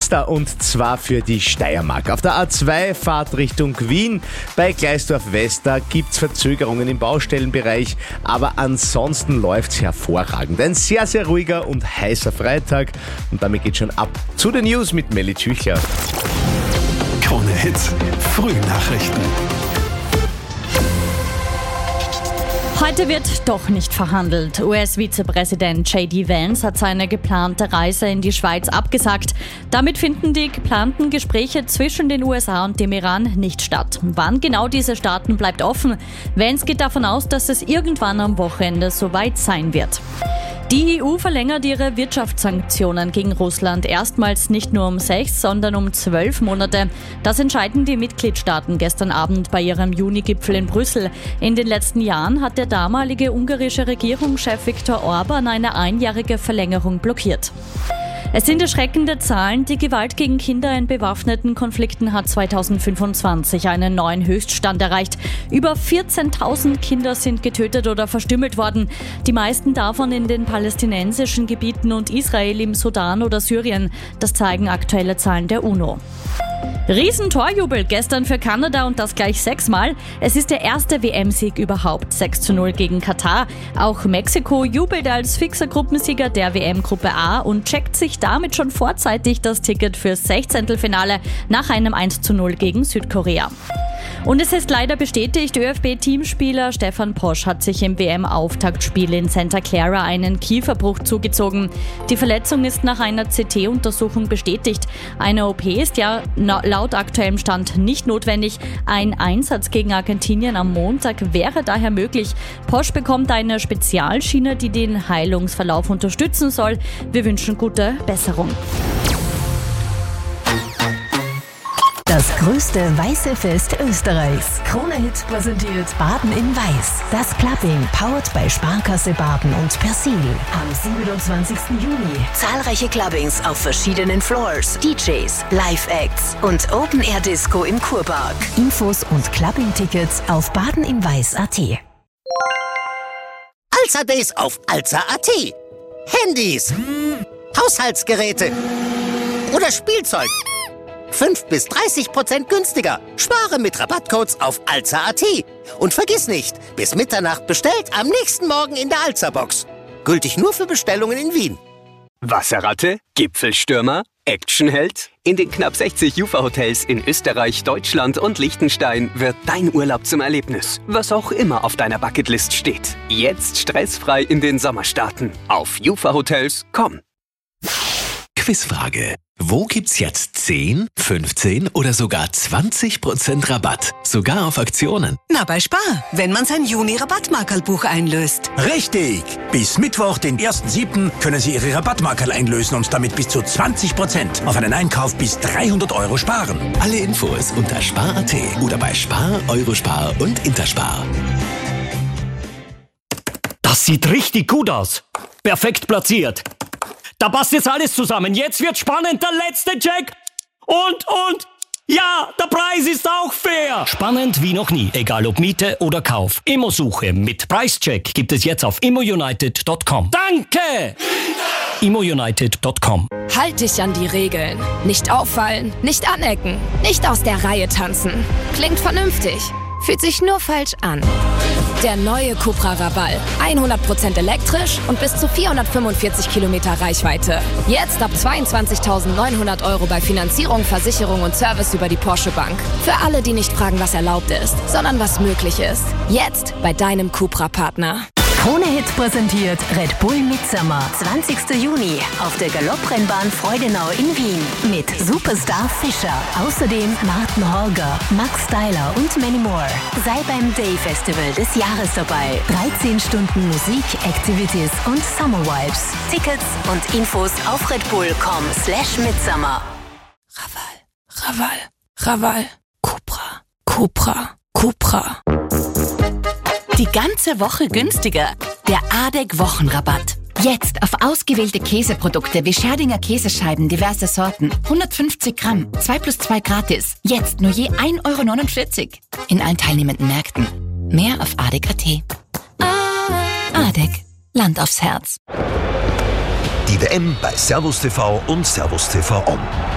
da und zwar für die Steiermark. Auf der A2 Fahrt Richtung Wien. Bei Gleisdorf West gibt es Verzögerungen im Baustellenbereich, aber ansonsten läuft es hervorragend. Ein sehr, sehr ruhiger und heißer Freitag und damit geht schon ab zu den News mit Melly Tüchler. Krone Hits, Frühnachrichten. Heute wird doch nicht verhandelt. US-Vizepräsident J.D. Vance hat seine geplante Reise in die Schweiz abgesagt. Damit finden die geplanten Gespräche zwischen den USA und dem Iran nicht statt. Wann genau diese starten, bleibt offen. Vance geht davon aus, dass es irgendwann am Wochenende soweit sein wird. Die EU verlängert ihre Wirtschaftssanktionen gegen Russland erstmals nicht nur um 6, sondern um 12 Monate. Das entscheiden die Mitgliedstaaten gestern Abend bei ihrem Juni-Gipfel in Brüssel. In den letzten Jahren hat der damalige ungarische Regierungschef Viktor Orbán eine einjährige Verlängerung blockiert. Es sind erschreckende Zahlen. Die Gewalt gegen Kinder in bewaffneten Konflikten hat 2025 einen neuen Höchststand erreicht. Über 14.000 Kinder sind getötet oder verstümmelt worden. Die meisten davon in den palästinensischen Gebieten und Israel im Sudan oder Syrien. Das zeigen aktuelle Zahlen der UNO. Riesentorjubel gestern für Kanada und das gleich 6-mal. Es ist der erste WM-Sieg überhaupt, 6:0 gegen Katar. Auch Mexiko jubelt als fixer Gruppensieger der WM-Gruppe A und checkt sich damit schon vorzeitig das Ticket fürs 16. nach einem 1:0 gegen Südkorea. Und es ist leider bestätigt, ÖFB-Teamspieler Stefan Posch hat sich im WM-Auftaktspiel in Santa Clara einen Kieferbruch zugezogen. Die Verletzung ist nach einer CT-Untersuchung bestätigt. Eine OP ist ja laut aktuellem Stand nicht notwendig. Ein Einsatz gegen Argentinien am Montag wäre daher möglich. Posch bekommt eine Spezialschiene, die den Heilungsverlauf unterstützen soll. Wir wünschen gute Besserung. Das größte weiße Fest Österreichs. Krone Hits präsentiert Baden in Weiß. Das Clubbing, powered by Sparkasse Baden und Persil. Am 27. Juni. Zahlreiche Clubbings auf verschiedenen Floors, DJs, Live-Acts und Open-Air-Disco im Kurpark. Infos und Clubbing-Tickets auf badeninweiß.at. Alza Days auf Alza.at. Handys, Haushaltsgeräte oder Spielzeug. 5-30% günstiger. Spare mit Rabattcodes auf Alza.at. Und vergiss nicht, bis Mitternacht bestellt, am nächsten Morgen in der Alza-Box. Gültig nur für Bestellungen in Wien. Wasserratte, Gipfelstürmer, Actionheld? In den knapp 60 Jufa-Hotels in Österreich, Deutschland und Liechtenstein wird dein Urlaub zum Erlebnis, was auch immer auf deiner Bucketlist steht. Jetzt stressfrei in den Sommer starten. Auf jufahotels.com. Quizfrage. Wo gibt's jetzt 10, 15 oder sogar 20% Rabatt? Sogar auf Aktionen. Na, bei Spar, wenn man sein Juni-Rabattmarkerlbuch einlöst. Richtig! Bis Mittwoch, den 1.7. können Sie Ihre Rabattmarkerl einlösen und damit bis zu 20% auf einen Einkauf bis 300 € sparen. Alle Infos unter Spar.at oder bei Spar, Eurospar und Interspar. Das sieht richtig gut aus. Perfekt platziert. Da passt jetzt alles zusammen. Jetzt wird spannend, der letzte Check. Und, ja, der Preis ist auch fair. Spannend wie noch nie, egal ob Miete oder Kauf. Immosuche mit Preischeck gibt es jetzt auf immounited.com. Danke! immounited.com. Halt dich an die Regeln. Nicht auffallen, nicht anecken, nicht aus der Reihe tanzen. Klingt vernünftig, fühlt sich nur falsch an. Der neue Cupra Raval. 100% elektrisch und bis zu 445 Kilometer Reichweite. Jetzt ab 22.900 € bei Finanzierung, Versicherung und Service über die Porsche Bank. Für alle, die nicht fragen, was erlaubt ist, sondern was möglich ist. Jetzt bei deinem Cupra-Partner. Krone Hits präsentiert Red Bull Midsummer. 20. Juni auf der Galopprennbahn Freudenau in Wien. Mit Superstar Fischer. Außerdem Martin Horger, Max Styler und many more. Sei beim Day Festival des Jahres dabei. 13 Stunden Musik, Activities und Summer Vibes. Tickets und Infos auf redbull.com/midsummer. Raval. Cupra. Die ganze Woche günstiger. Der ADEC-Wochenrabatt. Jetzt auf ausgewählte Käseprodukte wie Scherdinger Käsescheiben, diverse Sorten. 150 Gramm, 2+2 gratis. Jetzt nur je 1,49 € in allen teilnehmenden Märkten. Mehr auf ADEC.at. ADEC. Land aufs Herz. Die WM bei Servus TV und Servus TV On.